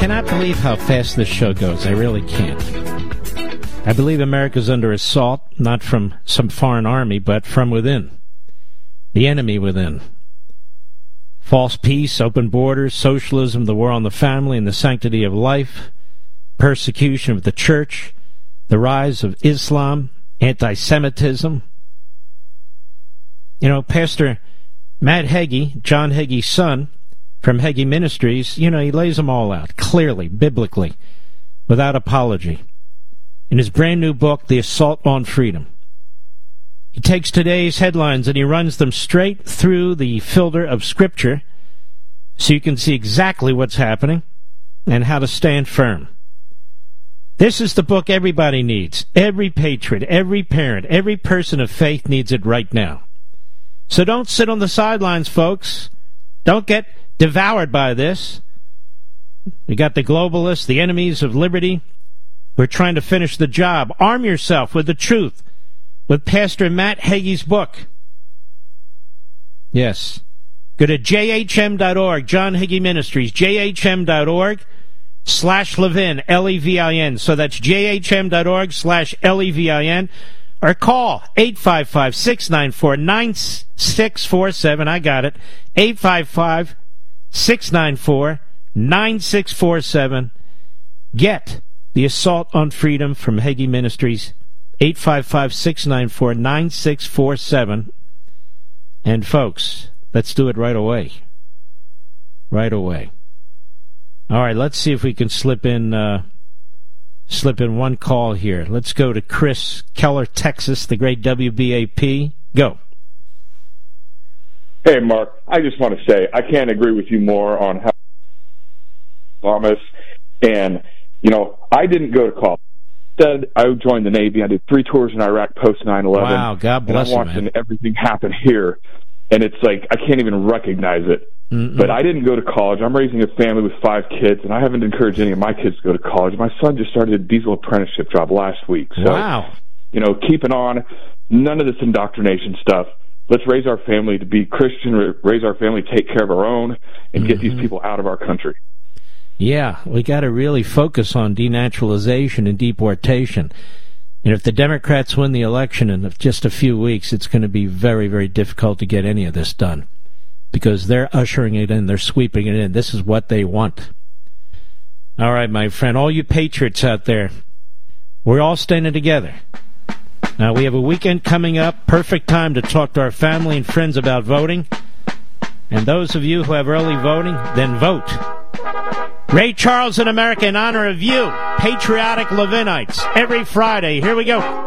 cannot believe how fast this show goes. I really can't. I believe America's under assault, not from some foreign army, but from within. The enemy within. False peace, open borders, socialism, the war on the family and the sanctity of life, persecution of the church, the rise of Islam, anti-Semitism. You know, Pastor Matt Hagee, John Hagee's son, from Hagee Ministries, he lays them all out, clearly, biblically, without apology. In his brand new book, The Assault on Freedom. He takes today's headlines and he runs them straight through the filter of Scripture so you can see exactly what's happening and how to stand firm. This is the book everybody needs. Every patriot, every parent, every person of faith needs it right now. So don't sit on the sidelines, folks. Don't get devoured by this. We got the globalists, the enemies of liberty. We're trying to finish the job. Arm yourself with the truth, with Pastor Matt Hagee's book. Yes. Go to jhm.org, John Hagee Ministries, jhm.org/Levin, Levin. So that's jhm.org/Levin. Or call 855-694-9647. I got it. 855-694-9647. Get The Assault on Freedom from Hagee Ministries. 855-694-9647. And folks, let's do it right away. Right away. All right, let's see if we can slip in one call here. Let's go to Chris Keller, Texas, the great WBAP. Go. Hey, Mark. I just want to say I can't agree with you more on how Thomas. And, I didn't go to college. Instead, I joined the Navy. I did 3 tours in Iraq post 9/11. Wow, God bless you, man. I'm watching everything happen here, and it's like I can't even recognize it. Mm-mm. But I didn't go to college. I'm raising a family with 5 kids, and I haven't encouraged any of my kids to go to college. My son just started a diesel apprenticeship job last week. So, wow. Keeping on, none of this indoctrination stuff. Let's raise our family to be Christian, raise our family, take care of our own, and get these people out of our country. Yeah, we got to really focus on denaturalization and deportation. And if the Democrats win the election in just a few weeks, it's going to be very, very difficult to get any of this done. Because they're ushering it in, they're sweeping it in. This is what they want. All right, my friend, all you patriots out there, we're all standing together. Now, we have a weekend coming up, perfect time to talk to our family and friends about voting. And those of you who have early voting, then vote. Ray Charles in America in honor of you, patriotic Levinites, every Friday. Here we go.